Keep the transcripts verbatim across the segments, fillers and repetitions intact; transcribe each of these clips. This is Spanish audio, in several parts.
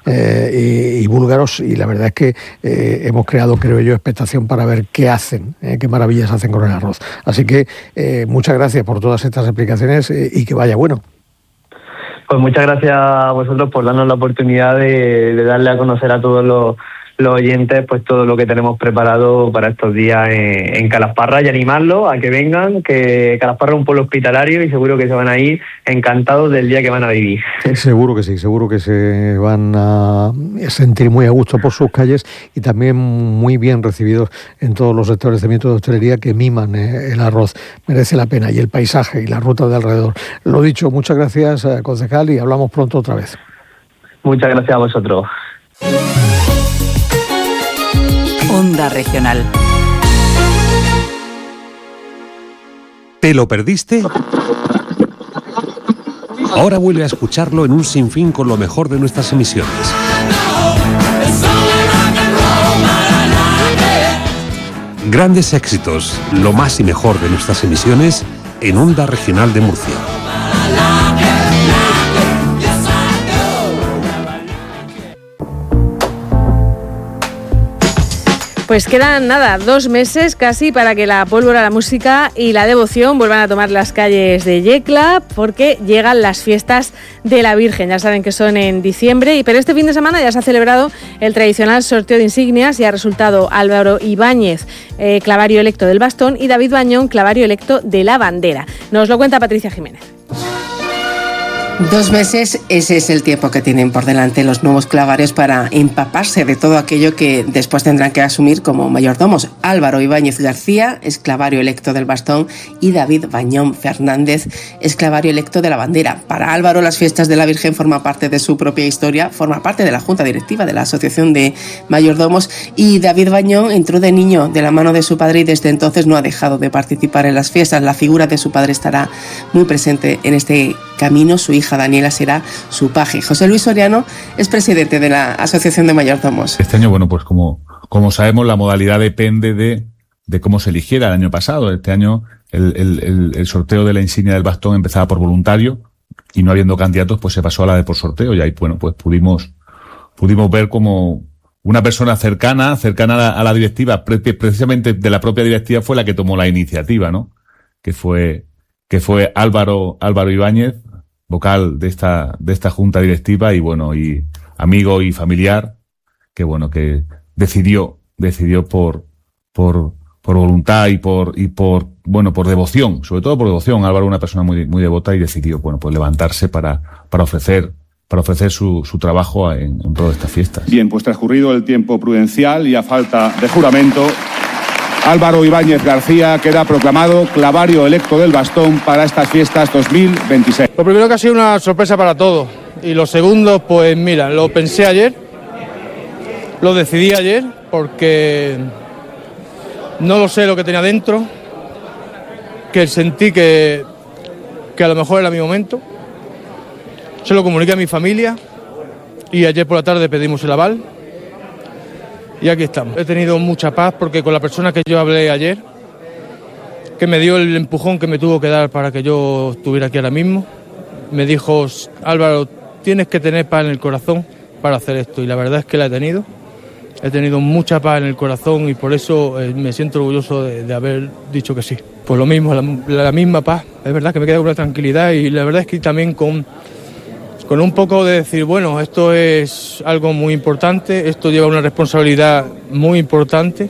eh, y, y búlgaros, y la verdad es que eh, hemos creado, creo yo, expectación para ver qué hacen, eh, qué maravillas hacen con el arroz. Así que eh, muchas gracias por todas estas explicaciones eh, y que vaya bueno. Pues muchas gracias a vosotros por darnos la oportunidad de, de darle a conocer a todos los, los oyentes pues todo lo que tenemos preparado para estos días en, en Calasparra, y animarlos a que vengan, que Calasparra es un pueblo hospitalario y seguro que se van a ir encantados del día que van a vivir. Seguro que sí, seguro que se van a sentir muy a gusto por sus calles y también muy bien recibidos en todos los establecimientos de hostelería que miman eh, el arroz. Merece la pena, y el paisaje y la ruta de alrededor. Lo dicho, muchas gracias, eh, concejal, y hablamos pronto otra vez. Muchas gracias a vosotros. Onda Regional. ¿Te lo perdiste? Ahora vuelve a escucharlo en un sinfín con lo mejor de nuestras emisiones. Grandes éxitos, lo más y mejor de nuestras emisiones en Onda Regional de Murcia. Pues quedan nada, dos meses casi para que la pólvora, la música y la devoción vuelvan a tomar las calles de Yecla, porque llegan las fiestas de la Virgen. Ya saben que son en diciembre, y pero este fin de semana ya se ha celebrado el tradicional sorteo de insignias y ha resultado Álvaro Ibáñez, eh, clavario electo del bastón, y David Bañón, clavario electo de la bandera. Nos lo cuenta Patricia Jiménez. Dos meses, ese es el tiempo que tienen por delante los nuevos clavarios para empaparse de todo aquello que después tendrán que asumir como mayordomos. Álvaro Ibáñez García es clavario electo del bastón y David Bañón Fernández es clavario electo de la bandera. Para Álvaro, las fiestas de la Virgen forman parte de su propia historia, forma parte de la junta directiva de la Asociación de Mayordomos, y David Bañón entró de niño de la mano de su padre y desde entonces no ha dejado de participar en las fiestas. La figura de su padre estará muy presente en este camino. Su hija Daniela será su paje. José Luis Soriano es presidente de la Asociación de Mayordomos. Este año, bueno, pues como, como sabemos, la modalidad depende de, de cómo se eligiera el año pasado. Este año el, el, el, el sorteo de la insignia del bastón empezaba por voluntario, y no habiendo candidatos, pues se pasó a la de por sorteo, y ahí, bueno, pues pudimos, pudimos ver como una persona cercana, cercana a la, a la directiva, pre- precisamente de la propia directiva, fue la que tomó la iniciativa, ¿no? Que fue, que fue Álvaro, Álvaro Ibáñez, vocal de esta, de esta junta directiva, y bueno, y amigo y familiar, que bueno, que decidió, decidió por, por, por voluntad y por, y por, bueno, por devoción, sobre todo por devoción. Álvaro es una persona muy, muy devota, y decidió, bueno, pues levantarse para, para ofrecer, para ofrecer su, su trabajo en, en todas estas fiestas. Bien, pues transcurrido el tiempo prudencial y a falta de juramento, Álvaro Ibáñez García queda proclamado clavario electo del bastón para estas fiestas dos mil veintiséis. Lo primero, que ha sido una sorpresa para todos, y lo segundo, pues mira, lo pensé ayer, lo decidí ayer, porque no lo sé lo que tenía dentro, que sentí que, que a lo mejor era mi momento. Se lo comuniqué a mi familia y ayer por la tarde pedimos el aval. Y aquí estamos. He tenido mucha paz, porque con la persona que yo hablé ayer, que me dio el empujón que me tuvo que dar para que yo estuviera aquí ahora mismo, me dijo: Álvaro, tienes que tener paz en el corazón para hacer esto. Y la verdad es que la he tenido. He tenido mucha paz en el corazón, y por eso eh, me siento orgulloso de, de haber dicho que sí. Pues lo mismo, la, la misma paz. Es verdad que me queda con una tranquilidad, y la verdad es que también con... con un poco de decir, bueno, esto es algo muy importante, esto lleva una responsabilidad muy importante,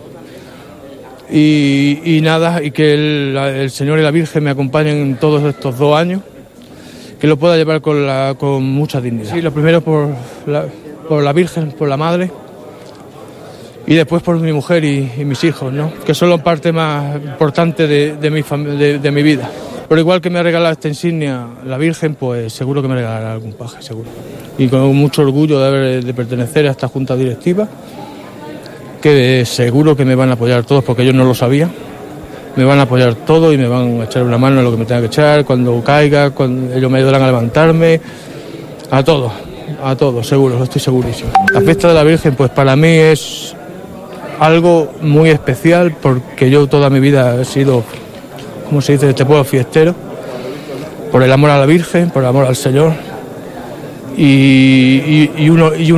y, y nada, y que el, el Señor y la Virgen me acompañen en todos estos dos años, que lo pueda llevar con, la, con mucha dignidad. Sí, lo primero por la, por la Virgen, por la Madre, y después por mi mujer y, y mis hijos, ¿no? Que son la parte más importante de, de, mi, fam- de, de mi vida. Pero igual que me ha regalado esta insignia la Virgen, pues seguro que me regalará algún paje, seguro. Y con mucho orgullo de, haber, de pertenecer a esta junta directiva, que seguro que me van a apoyar todos, porque yo no lo sabía. Me van a apoyar todos y me van a echar una mano en lo que me tenga que echar, cuando caiga, cuando ellos me ayudarán a levantarme, a todos, a todos, seguro, lo estoy segurísimo. La fiesta de la Virgen, pues para mí es algo muy especial, porque yo toda mi vida he sido, como se dice, de este pueblo fiestero, por el amor a la Virgen, por el amor al Señor, y, y, y uno y